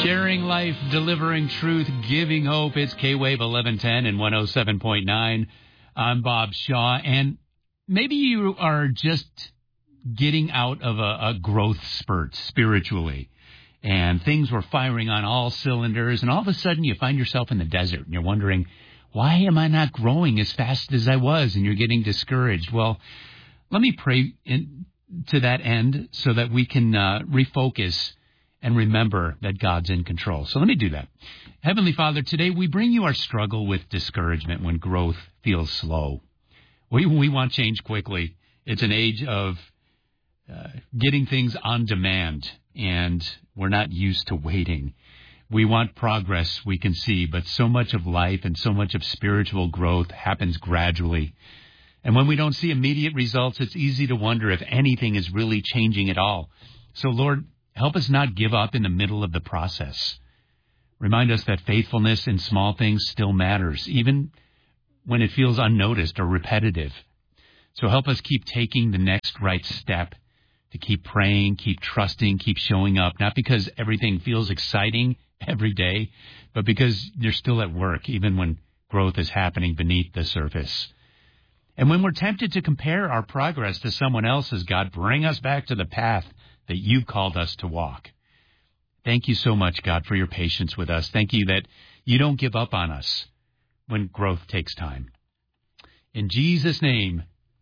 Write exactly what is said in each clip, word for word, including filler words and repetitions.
Sharing life, delivering truth, giving hope. It's K-Wave eleven ten and one oh seven point nine. I'm Bob Shaw, and maybe you are just getting out of a, a growth spurt spiritually, and things were firing on all cylinders, and all of a sudden you find yourself in the desert, and you're wondering, why am I not growing as fast as I was? And you're getting discouraged. Well, let me pray in, to that end so that we can uh, refocus and remember that God's in control. So let me do that. Heavenly Father, today we bring you our struggle with discouragement when growth feels slow. We, we want change quickly. It's an age of uh, getting things on demand, and we're not used to waiting. We want progress we can see, but so much of life and so much of spiritual growth happens gradually. And when we don't see immediate results, it's easy to wonder if anything is really changing at all. So, Lord, help us not give up in the middle of the process. Remind us that faithfulness in small things still matters, even when it feels unnoticed or repetitive. So help us keep taking the next right step, to keep praying, keep trusting, keep showing up, not because everything feels exciting every day, but because you're still at work, even when growth is happening beneath the surface. And when we're tempted to compare our progress to someone else's, God, bring us back to the path that you've called us to walk. Thank you so much, God, for your patience with us. Thank you that you don't give up on us when growth takes time. In Jesus' name,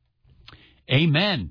amen.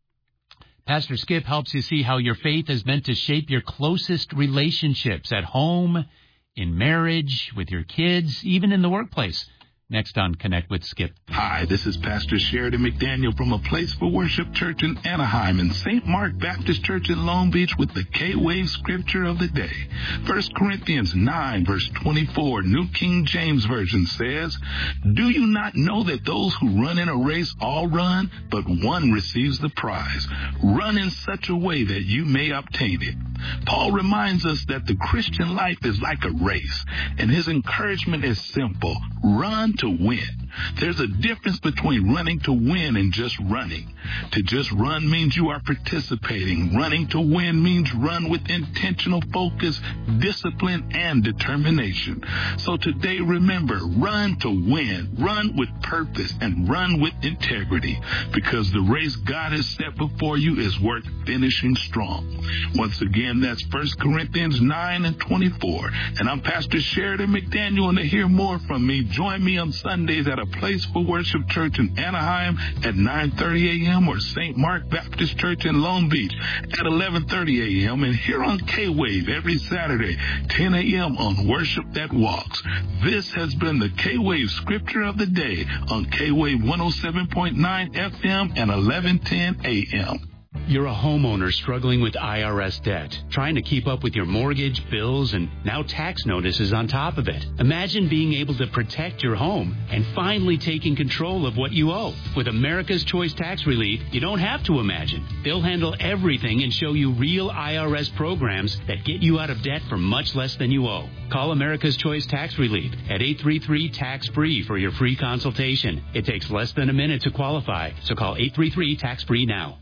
Pastor Skip helps you see how your faith is meant to shape your closest relationships at home, in marriage, with your kids, even in the workplace. Next on Connect with Skip. Hi, this is Pastor Sheridan McDaniel from A Place for Worship Church in Anaheim and Saint Mark Baptist Church in Long Beach with the K-Wave Scripture of the Day. First Corinthians nine, verse twenty-four, New King James Version says, "Do you not know that those who run in a race all run, but one receives the prize? Run in such a way that you may obtain it." Paul reminds us that the Christian life is like a race, and his encouragement is simple: run to win. There's a difference between running to win and just running. To just run means you are participating. Running to win means run with intentional focus, discipline, and determination. So today, remember, run to win. Run with purpose and run with integrity, because the race God has set before you is worth finishing strong. Once again, that's First Corinthians nine and twenty-four. And I'm Pastor Sheridan McDaniel, and to hear more from me, join me on Sundays at A Place for Worship Church in Anaheim at nine thirty a.m. or Saint Mark Baptist Church in Long Beach at eleven thirty a.m. and here on K-Wave every Saturday, ten a.m. on Worship That Walks. This has been the K-Wave Scripture of the Day on K-Wave one oh seven point nine F M and eleven ten a m. You're a homeowner struggling with I R S debt, trying to keep up with your mortgage, bills, and now tax notices on top of it. Imagine being able to protect your home and finally taking control of what you owe. With America's Choice Tax Relief, you don't have to imagine. They'll handle everything and show you real I R S programs that get you out of debt for much less than you owe. Call America's Choice Tax Relief at eight three three, tax free for your free consultation. It takes less than a minute to qualify, so call eight three three, tax free now.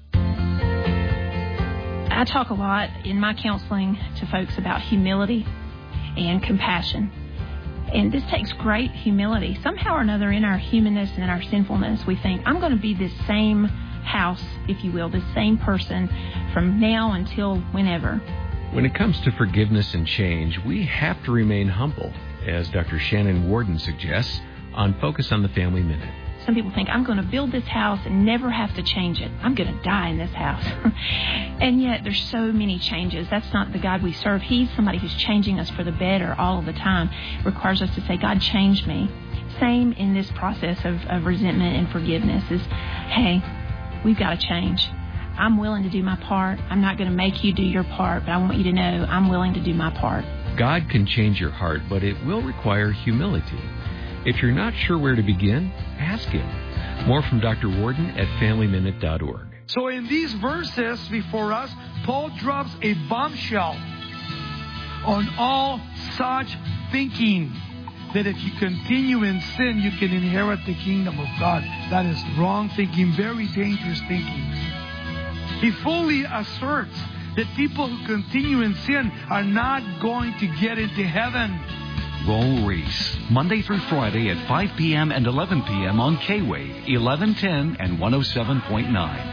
I talk a lot in my counseling to folks about humility and compassion. And this takes great humility. Somehow or another in our humanness and in our sinfulness, we think, I'm going to be this same house, if you will, this same person from now until whenever. When it comes to forgiveness and change, we have to remain humble, as Doctor Shannon Warden suggests on Focus on the Family Minute. Some people think, I'm going to build this house and never have to change it. I'm going to die in this house. And yet there's so many changes. That's not the God we serve. He's somebody who's changing us for the better all of the time. It requires us to say, God, change me. Same in this process of, of resentment and forgiveness is, hey, we've got to change. I'm willing to do my part. I'm not going to make you do your part, but I want you to know I'm willing to do my part. God can change your heart, but it will require humility. If you're not sure where to begin, ask Him. More from Doctor Warden at family minute dot org. So in these verses before us, Paul drops a bombshell on all such thinking, that if you continue in sin, you can inherit the kingdom of God. That is wrong thinking, very dangerous thinking. He fully asserts that people who continue in sin are not going to get into heaven. Roll Reese, Monday through Friday at five p.m. and eleven p.m. on K-Wave, eleven ten and one oh seven point nine.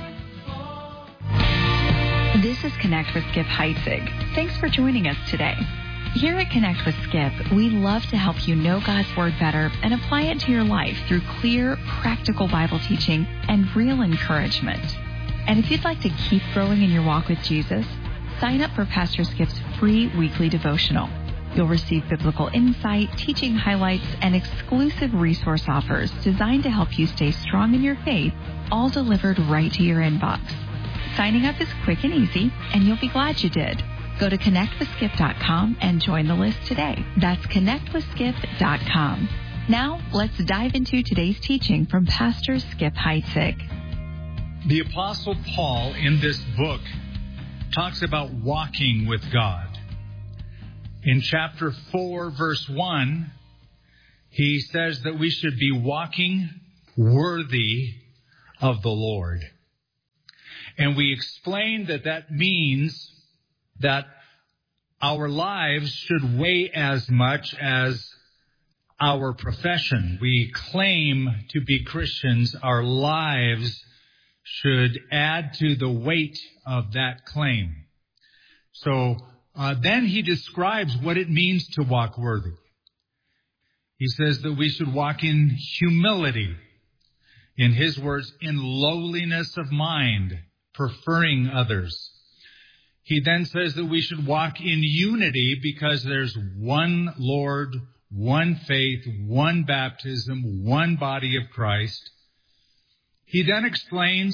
This is Connect with Skip Heitzig. Thanks for joining us today. Here at Connect with Skip, we love to help you know God's Word better and apply it to your life through clear, practical Bible teaching and real encouragement. And if you'd like to keep growing in your walk with Jesus, sign up for Pastor Skip's free weekly devotional. You'll receive biblical insight, teaching highlights, and exclusive resource offers designed to help you stay strong in your faith, all delivered right to your inbox. Signing up is quick and easy, and you'll be glad you did. Go to connect with skip dot com and join the list today. That's connect with skip dot com. Now, let's dive into today's teaching from Pastor Skip Heitzig. The Apostle Paul in this book talks about walking with God. In chapter four, verse one, he says that we should be walking worthy of the Lord. And we explained that that means that our lives should weigh as much as our profession. We claim to be Christians. Our lives should add to the weight of that claim. So uh, then he describes what it means to walk worthy. He says that we should walk in humility. In his words, in lowliness of mind, preferring others. He then says that we should walk in unity because there's one Lord, one faith, one baptism, one body of Christ. He then explains